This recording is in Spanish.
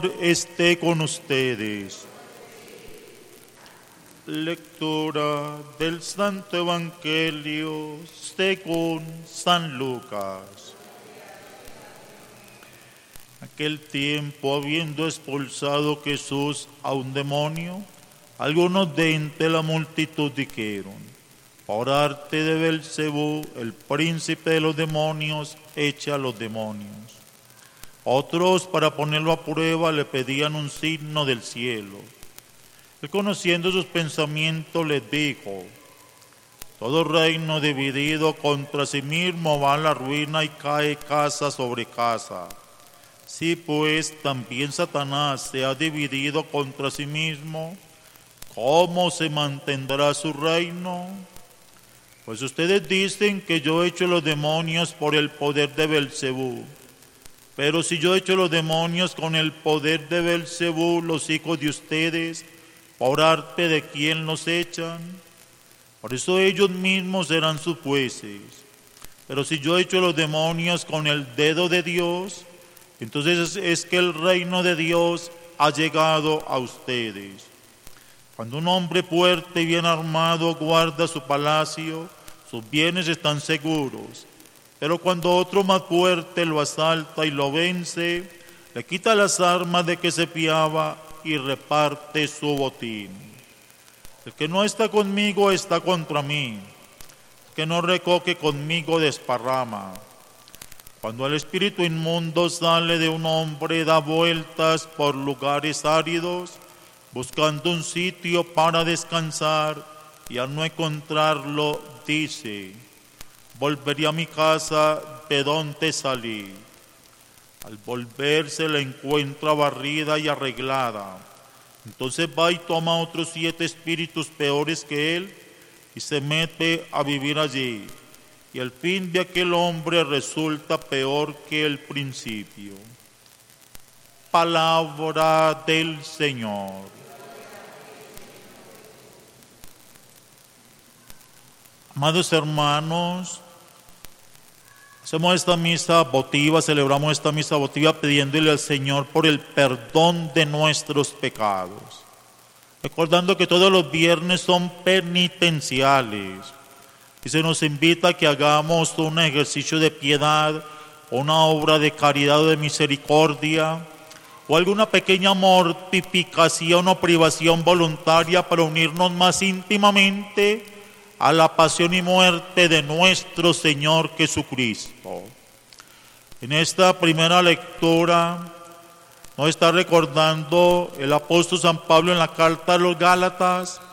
esté con ustedes. Lectura del Santo Evangelio según San Lucas. Aquel tiempo, habiendo expulsado Jesús a un demonio, algunos de entre la multitud dijeron: por arte de Belcebú, el príncipe de los demonios, echa a los demonios. Otros, para ponerlo a prueba, le pedían un signo del cielo. Él, conociendo sus pensamientos, les dijo: todo reino dividido contra sí mismo va a la ruina y cae casa sobre casa. Si pues también Satanás se ha dividido contra sí mismo, ¿cómo se mantendrá su reino? Pues ustedes dicen que yo echo los demonios por el poder de Belcebú. Pero si yo echo los demonios con el poder de Belcebú, los hijos de ustedes, ¿por arte de quién los echan? Por eso ellos mismos serán sus jueces. Pero si yo echo los demonios con el dedo de Dios, entonces es que el reino de Dios ha llegado a ustedes. Cuando un hombre fuerte y bien armado guarda su palacio, sus bienes están seguros. Pero cuando otro más fuerte lo asalta y lo vence, le quita las armas de que se fiaba y reparte su botín. El que no está conmigo está contra mí. El que no recoge conmigo desparrama. Cuando el espíritu inmundo sale de un hombre, da vueltas por lugares áridos, buscando un sitio para descansar, y al no encontrarlo, dice: volveré a mi casa de donde salí. Al volverse la encuentra barrida y arreglada. Entonces va y toma otros 7 espíritus peores que él y se mete a vivir allí. Y el fin de aquel hombre resulta peor que el principio. Palabra del Señor. Amados hermanos, hacemos esta misa votiva, celebramos esta misa votiva pidiéndole al Señor por el perdón de nuestros pecados. Recordando que todos los viernes son penitenciales y se nos invita a que hagamos un ejercicio de piedad, una obra de caridad o de misericordia, o alguna pequeña mortificación o privación voluntaria para unirnos más íntimamente a la pasión y muerte de nuestro Señor Jesucristo. En esta primera lectura nos está recordando el apóstol San Pablo en la carta a los Gálatas